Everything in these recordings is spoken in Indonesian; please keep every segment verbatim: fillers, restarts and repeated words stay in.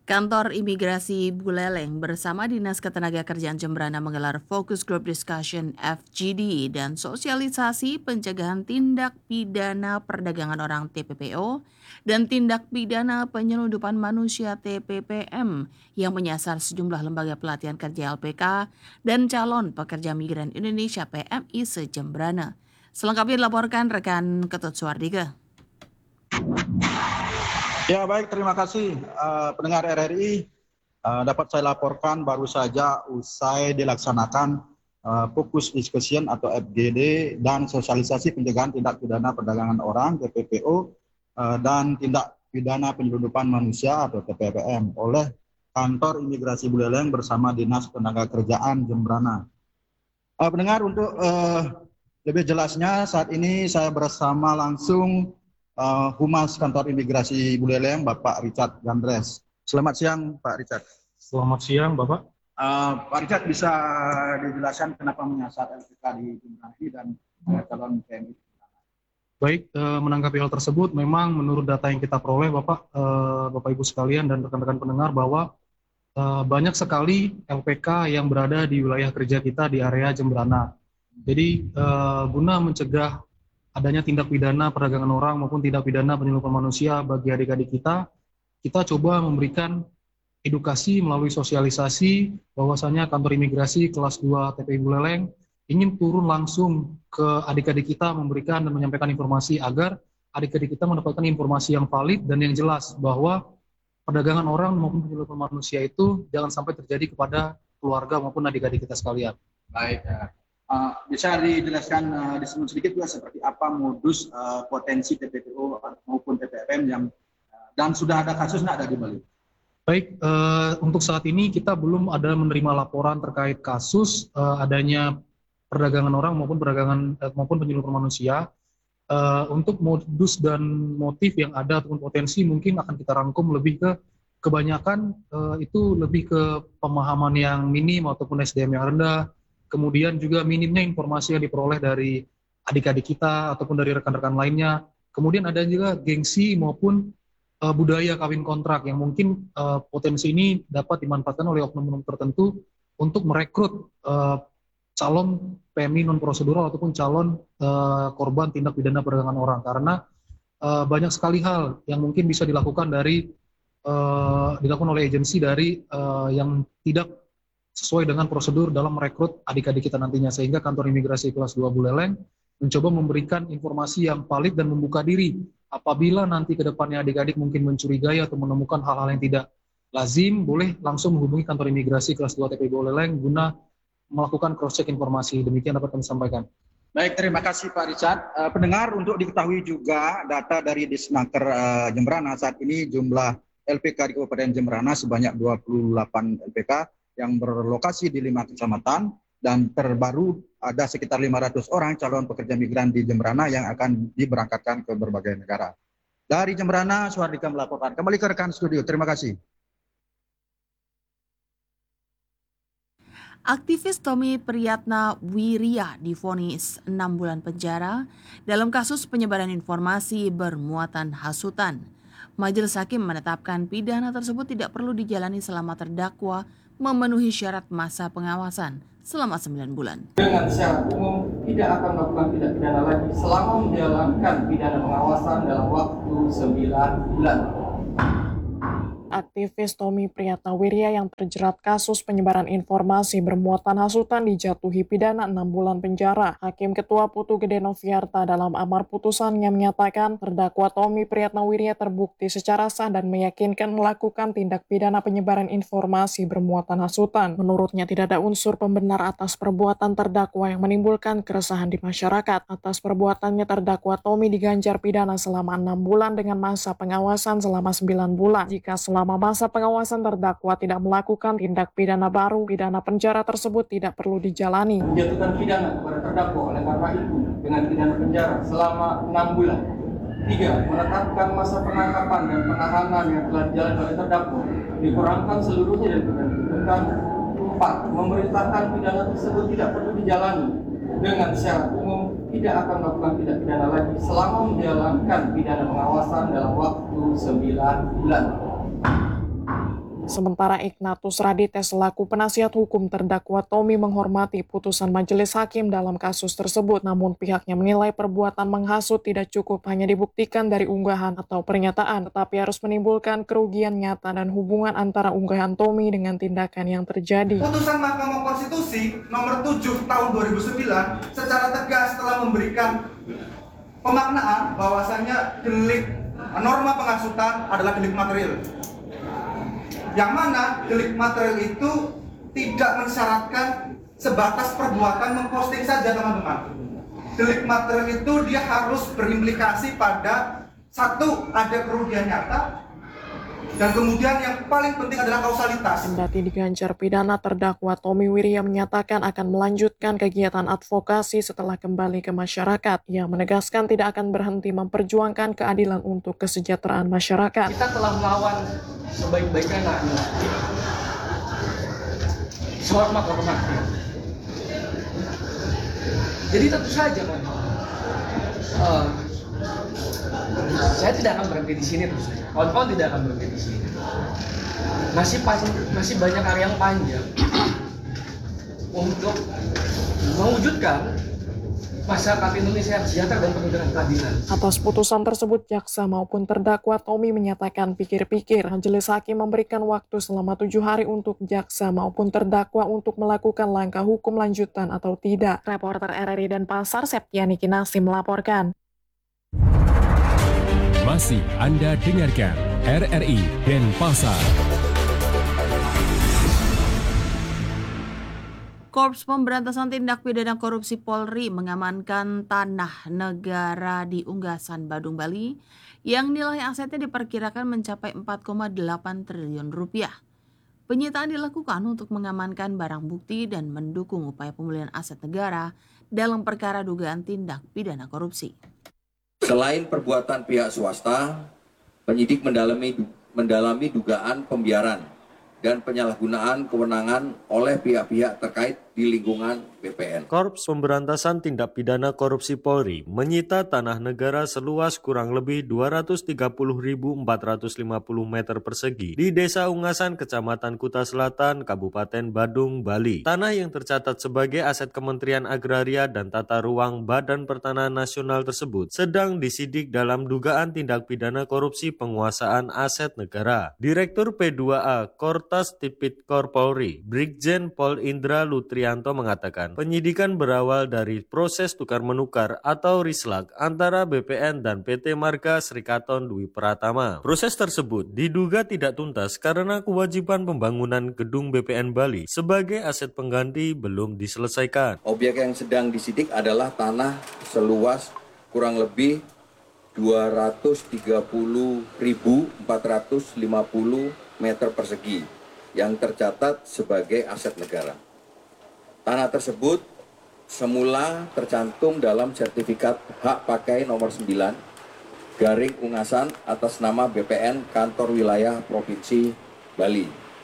Kantor Imigrasi Buleleng bersama Dinas Ketenagakerjaan Jemberana menggelar Focus Group Discussion F G D dan sosialisasi pencegahan tindak pidana perdagangan orang T P P O dan tindak pidana penyelundupan manusia T P P M yang menyasar sejumlah lembaga pelatihan kerja L P K dan calon pekerja migran Indonesia P M I se-Jemberana. Selengkapnya dilaporkan rekan Ketut Suardike. Ya baik, terima kasih uh, pendengar R R I. Uh, dapat saya laporkan baru saja usai dilaksanakan uh, fokus discussion atau F G D dan sosialisasi pencegahan tindak pidana perdagangan orang T P P O uh, dan tindak pidana penyelundupan manusia atau T P P M oleh Kantor Imigrasi Buleleng bersama Dinas Ketenagakerjaan Jemberana. Uh, pendengar, untuk uh, lebih jelasnya saat ini saya bersama langsung Uh, Humas Kantor Imigrasi Buleleng, Bapak Richard Gandres. Selamat siang, Pak Richard. Selamat siang, Bapak. Uh, Pak Richard, bisa dijelaskan kenapa menyasar L P K di Jemberana ini dan uh, calon P M I? Baik, uh, menanggapi hal tersebut, memang menurut data yang kita peroleh, Bapak, uh, Bapak Ibu sekalian dan rekan-rekan pendengar, bahwa uh, banyak sekali L P K yang berada di wilayah kerja kita di area Jemberana. Jadi, uh, guna mencegah adanya tindak pidana perdagangan orang maupun tindak pidana penyelundupan manusia bagi adik-adik kita, kita coba memberikan edukasi melalui sosialisasi bahwasanya kantor imigrasi kelas dua T P I Buleleng ingin turun langsung ke adik-adik kita memberikan dan menyampaikan informasi agar adik-adik kita mendapatkan informasi yang valid dan yang jelas bahwa perdagangan orang maupun penyelundupan manusia itu jangan sampai terjadi kepada keluarga maupun adik-adik kita sekalian. Baik, ya. Uh, bisa dijelaskan uh, disebut sedikit juga seperti apa modus uh, potensi T P P O maupun T P P M yang uh, dan sudah ada kasus nggak ada di Bali? Baik, uh, untuk saat ini kita belum ada menerima laporan terkait kasus uh, adanya perdagangan orang maupun perdagangan uh, maupun penyelundupan manusia. Uh, untuk modus dan motif yang ada ataupun potensi mungkin akan kita rangkum lebih ke kebanyakan uh, itu lebih ke pemahaman yang minim ataupun S D M yang rendah. Kemudian juga minimnya informasi yang diperoleh dari adik-adik kita ataupun dari rekan-rekan lainnya. Kemudian ada juga gengsi maupun uh, budaya kawin kontrak yang mungkin uh, potensi ini dapat dimanfaatkan oleh oknum-oknum tertentu untuk merekrut uh, calon P M I non prosedural ataupun calon uh, korban tindak pidana perdagangan orang. Karena uh, banyak sekali hal yang mungkin bisa dilakukan dari uh, dilakukan oleh agensi dari uh, yang tidak sesuai dengan prosedur dalam merekrut adik-adik kita nantinya, sehingga kantor imigrasi kelas dua Buleleng mencoba memberikan informasi yang valid dan membuka diri apabila nanti ke depannya adik-adik mungkin mencurigai atau menemukan hal-hal yang tidak lazim, boleh langsung menghubungi kantor imigrasi kelas dua T P I Buleleng guna melakukan cross-check informasi. Demikian dapat kami sampaikan. Baik, terima kasih Pak Richard. Uh, pendengar, untuk diketahui juga data dari Disnaker uh, Jemberana, saat ini jumlah L P K di Kabupaten Jemberana sebanyak dua puluh delapan L P K yang berlokasi di lima kecamatan, dan terbaru ada sekitar lima ratus orang calon pekerja migran di Jemberana yang akan diberangkatkan ke berbagai negara. Dari Jemberana, Suardika melaporkan. Kembali ke rekan studio, terima kasih. Aktivis Tommy Priyatna Wirya divonis enam bulan penjara dalam kasus penyebaran informasi bermuatan hasutan. Majelis Hakim menetapkan pidana tersebut tidak perlu dijalani selama terdakwa memenuhi syarat masa pengawasan selama sembilan bulan. Dengan syarat umum tidak akan melakukan tindak pidana lagi selama menjalankan pidana pengawasan dalam waktu sembilan bulan. Aktivis Tommy Priyatna Wirya yang terjerat kasus penyebaran informasi bermuatan hasutan dijatuhi pidana enam bulan penjara. Hakim Ketua Putu Gede Noviarta dalam amar putusannya menyatakan terdakwa Tommy Priyatna Wirya terbukti secara sah dan meyakinkan melakukan tindak pidana penyebaran informasi bermuatan hasutan. Menurutnya tidak ada unsur pembenar atas perbuatan terdakwa yang menimbulkan keresahan di masyarakat. Atas perbuatannya terdakwa Tommy diganjar pidana selama enam bulan dengan masa pengawasan selama sembilan bulan. Jika selama Selama masa pengawasan terdakwa tidak melakukan tindak pidana baru, pidana penjara tersebut tidak perlu dijalani. Menjatuhkan pidana kepada terdakwa oleh karena itu dengan pidana penjara selama enam bulan. Tiga, menetapkan masa penangkapan dan penahanan yang telah dijalani oleh terdakwa dikurangkan seluruhnya dan ditentukan. Empat, memerintahkan pidana tersebut tidak perlu dijalani dengan syarat umum tidak akan melakukan tindak pidana lagi selama menjalankan pidana pengawasan dalam waktu sembilan bulan. Sementara Ignatius Raditya selaku penasihat hukum terdakwa Tommy menghormati putusan majelis hakim dalam kasus tersebut, namun pihaknya menilai perbuatan menghasut tidak cukup hanya dibuktikan dari unggahan atau pernyataan, tetapi harus menimbulkan kerugian nyata dan hubungan antara unggahan Tommy dengan tindakan yang terjadi. Putusan Mahkamah Konstitusi nomor tujuh tahun dua ribu sembilan secara tegas telah memberikan pemaknaan bahwasannya delik norma penghasutan adalah delik material. Yang mana delik material itu tidak mensyaratkan sebatas perbuatan memposting saja, teman-teman. Delik material itu dia harus berimplikasi pada satu, ada kerugian nyata, dan kemudian yang paling penting adalah kausalitas. Kendati diganjar pidana, terdakwa Tommy Wirya menyatakan akan melanjutkan kegiatan advokasi setelah kembali ke masyarakat. Ia menegaskan tidak akan berhenti memperjuangkan keadilan untuk kesejahteraan masyarakat. Kita telah melawan sebaik-baiknya, nah, sehormat-hormat. Jadi tentu saja, kan, uh, saya tidak akan berhenti di sini terus. Kawan-kawan tidak akan berhenti di sini. Masih masih banyak area yang panjang untuk mewujudkan masyarakat Indonesia yang sejahtera dan penuh dengan keadilan. Atas putusan tersebut, jaksa maupun terdakwa Tommy menyatakan pikir-pikir. Majelis hakim memberikan waktu selama tujuh hari untuk jaksa maupun terdakwa untuk melakukan langkah hukum lanjutan atau tidak. Reporter R R I Denpasar, Septiani Kinasi melaporkan. Masih Anda dengarkan R R I Denpasar. Korps Pemberantasan Tindak Pidana Korupsi Polri mengamankan tanah negara di Unggasan, Badung, Bali yang nilai asetnya diperkirakan mencapai empat koma delapan triliun rupiah. Penyitaan dilakukan untuk mengamankan barang bukti dan mendukung upaya pemulihan aset negara dalam perkara dugaan tindak pidana korupsi. Selain perbuatan pihak swasta, penyidik mendalami, mendalami dugaan pembiaran dan penyalahgunaan kewenangan oleh pihak-pihak terkait di lingkungan B P N. Korps Pemberantasan Tindak Pidana Korupsi Polri menyita tanah negara seluas kurang lebih dua ratus tiga puluh ribu empat ratus lima puluh meter persegi di Desa Unggasan, Kecamatan Kuta Selatan, Kabupaten Badung, Bali. Tanah yang tercatat sebagai aset Kementerian Agraria dan Tata Ruang Badan Pertanahan Nasional tersebut sedang disidik dalam dugaan tindak pidana korupsi penguasaan aset negara. Direktur P dua A Kortas Tipikor Polri, Brigjen Pol Indra Lutrianto mengatakan, penyidikan berawal dari proses tukar-menukar atau rislak antara B P N dan P T Marga Srikaton Dwi Pratama. Proses tersebut diduga tidak tuntas karena kewajiban pembangunan gedung B P N Bali sebagai aset pengganti belum diselesaikan. Objek yang sedang disidik adalah tanah seluas kurang lebih dua ratus tiga puluh ribu empat ratus lima puluh meter persegi yang tercatat sebagai aset negara. Tanah tersebut semula tercantum dalam sertifikat hak pakai nomor sembilan garing Unggasan atas nama B P N Kantor Wilayah Provinsi Bali.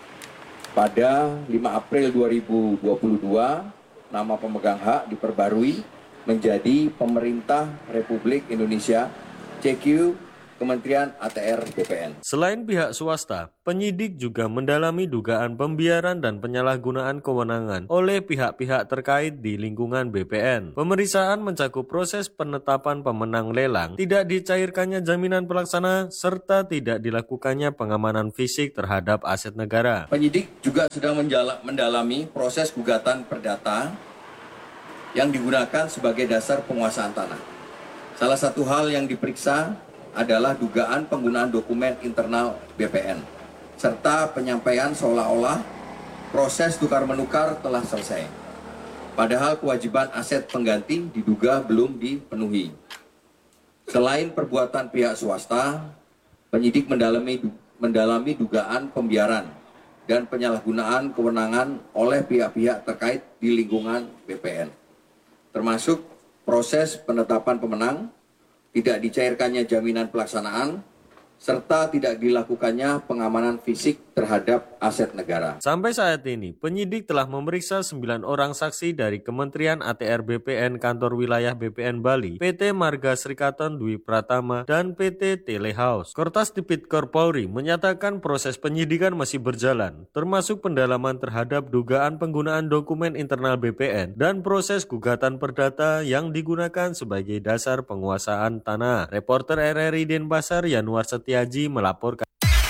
Pada lima April dua ribu dua puluh dua, nama pemegang hak diperbarui menjadi Pemerintah Republik Indonesia C Q Kementerian A T R B P N. Selain pihak swasta, penyidik juga mendalami dugaan pembiaran dan penyalahgunaan kewenangan oleh pihak-pihak terkait di lingkungan B P N. Pemeriksaan mencakup proses penetapan pemenang lelang, tidak dicairkannya jaminan pelaksana, serta tidak dilakukannya pengamanan fisik terhadap aset negara. Penyidik juga sedang mendalami proses gugatan perdata yang digunakan sebagai dasar penguasaan tanah. Salah satu hal yang diperiksa adalah dugaan penggunaan dokumen internal B P N, serta penyampaian seolah-olah proses tukar-menukar telah selesai. Padahal kewajiban aset pengganti diduga belum dipenuhi. Selain perbuatan pihak swasta, penyidik mendalami, mendalami dugaan pembiaran dan penyalahgunaan kewenangan oleh pihak-pihak terkait di lingkungan B P N, termasuk proses penetapan pemenang, tidak dicairkannya jaminan pelaksanaan, serta tidak dilakukannya pengamanan fisik terhadap aset negara. Sampai saat ini, penyidik telah memeriksa sembilan orang saksi dari Kementerian A T R B P N Kantor Wilayah B P N Bali, P T Marga Srikaton Dwi Pratama, dan P T Telehouse. Kortas Tipikor Polri menyatakan proses penyidikan masih berjalan, termasuk pendalaman terhadap dugaan penggunaan dokumen internal B P N dan proses gugatan perdata yang digunakan sebagai dasar penguasaan tanah. Reporter R R I Denpasar Yanuar Setiaji melaporkan.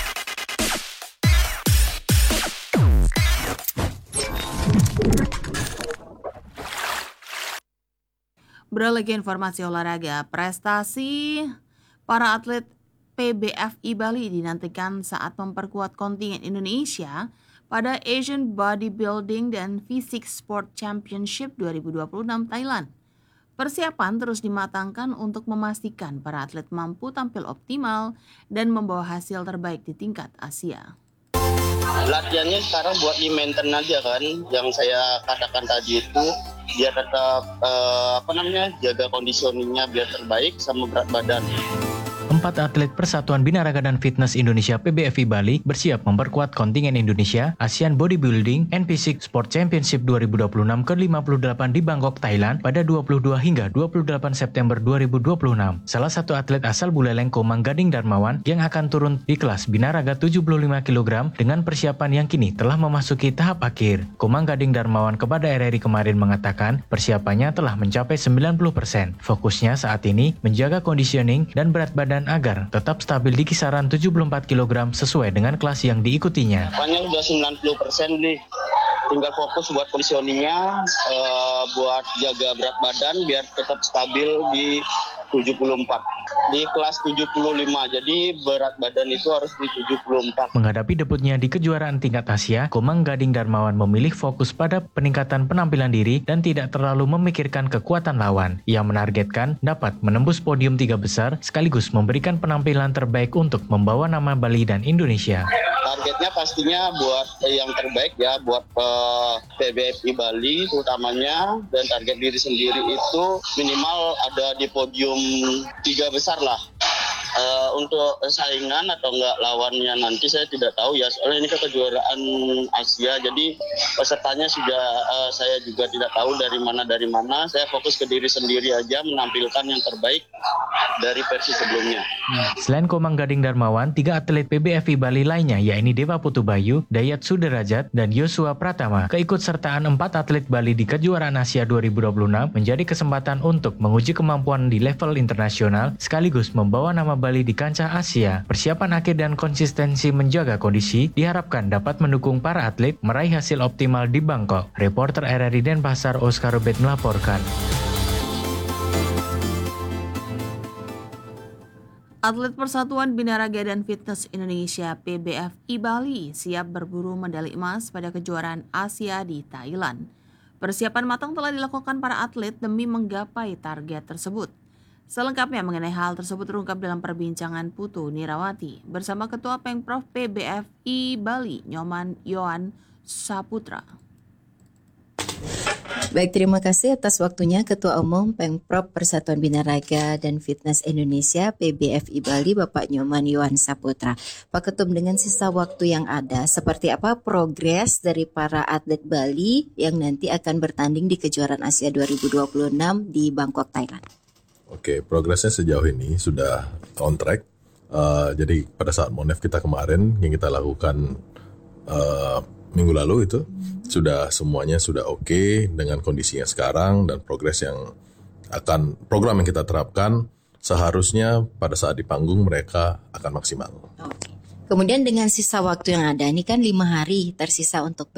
Beralih ke informasi olahraga, prestasi para atlet P B F I Bali dinantikan saat memperkuat kontingen Indonesia pada Asian Bodybuilding dan Physique Sport Championship dua ribu dua puluh enam Thailand. Persiapan terus dimatangkan untuk memastikan para atlet mampu tampil optimal dan membawa hasil terbaik di tingkat Asia. Latihannya sekarang buat di maintain aja kan, yang saya katakan tadi itu biar tetap eh, apa namanya jaga kondisioningnya biar terbaik sama berat badan. Empat atlet Persatuan Binaraga dan Fitness Indonesia P B F I Bali bersiap memperkuat kontingen Indonesia ASEAN Bodybuilding and Physique Sport Championship dua ribu dua puluh enam ke lima puluh delapan di Bangkok, Thailand pada dua puluh dua hingga dua puluh delapan September dua ribu dua puluh enam. Salah satu atlet asal Buleleng, Komang Gading Darmawan, yang akan turun di kelas Binaraga tujuh puluh lima kilogram dengan persiapan yang kini telah memasuki tahap akhir. Komang Gading Darmawan kepada R R I kemarin mengatakan persiapannya telah mencapai sembilan puluh persen. Fokusnya saat ini menjaga conditioning dan berat badan agar tetap stabil di kisaran tujuh puluh empat kilogram sesuai dengan kelas yang diikutinya. Panjang sudah sembilan puluh persen nih. Tinggal fokus buat conditioningnya, uh, buat jaga berat badan biar tetap stabil di tujuh puluh empat. Di kelas tujuh puluh lima, jadi berat badan itu harus di tujuh puluh empat. Menghadapi debutnya di kejuaraan tingkat Asia, Komang Gading Darmawan memilih fokus pada peningkatan penampilan diri dan tidak terlalu memikirkan kekuatan lawan. Ia menargetkan dapat menembus podium tiga besar sekaligus memberikan penampilan terbaik untuk membawa nama Bali dan Indonesia. Targetnya pastinya buat yang terbaik ya, buat uh, P B F I Bali terutamanya, dan target diri sendiri itu minimal ada di podium tiga besar lah. Uh, untuk saingan atau enggak lawannya nanti saya tidak tahu ya, soalnya ini kejuaraan Asia, jadi pesertanya sudah uh, saya juga tidak tahu dari mana dari mana. Saya fokus ke diri sendiri aja, menampilkan yang terbaik dari versi sebelumnya. Selain Komang Gading Darmawan, tiga atlet P B F I Bali lainnya yakni Dewa Putu Bayu, Dayat Suderajat, dan Yosua Pratama. Keikutsertaan empat atlet Bali di kejuaraan Asia dua ribu dua puluh enam menjadi kesempatan untuk menguji kemampuan di level internasional sekaligus membawa nama Bali di kancah Asia. Persiapan akhir dan konsistensi menjaga kondisi diharapkan dapat mendukung para atlet meraih hasil optimal di Bangkok. Reporter R R I Denpasar Oscar Robert melaporkan. Atlet Persatuan Binaraga dan Fitness Indonesia P B F I Bali siap berburu medali emas pada kejuaraan Asia di Thailand. Persiapan matang telah dilakukan para atlet demi menggapai target tersebut. Selengkapnya mengenai hal tersebut terungkap dalam perbincangan Putu Nirawati bersama Ketua Pengprov P B F I Bali, Nyoman Yohan Saputra. Baik, terima kasih atas waktunya Ketua Umum Pengprov Persatuan Binaraga dan Fitness Indonesia P B F I Bali, Bapak Nyoman Yohan Saputra. Pak Ketum, dengan sisa waktu yang ada, seperti apa progres dari para atlet Bali yang nanti akan bertanding di kejuaraan Asia dua ribu dua puluh enam di Bangkok, Thailand? Oke, progresnya sejauh ini sudah on track. Uh, jadi pada saat Monef kita kemarin yang kita lakukan uh, minggu lalu itu sudah semuanya sudah oke okay dengan kondisinya sekarang, dan progres yang akan program yang kita terapkan seharusnya pada saat di panggung mereka akan maksimal. Oke. Kemudian dengan sisa waktu yang ada, ini kan lima hari tersisa untuk